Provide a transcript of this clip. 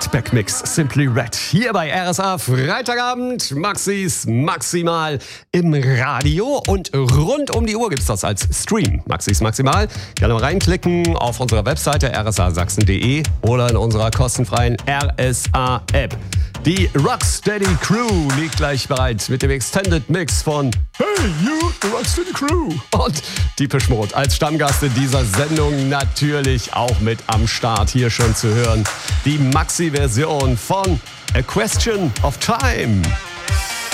Flashback-Mix Simply Red hier bei RSA Freitagabend. Maxis Maximal im Radio und rund um die Uhr gibt's das als Stream. Maxis Maximal. Gerne mal reinklicken auf unserer Webseite rsasachsen.de oder in unserer kostenfreien RSA-App. Die Rocksteady Crew liegt gleich bereit mit dem Extended Mix von Hey You, the Rocksteady Crew und Depeche Mode als Stammgast in dieser Sendung natürlich auch mit am Start hier schon zu hören. Die Maxi-Version von A Question of Time.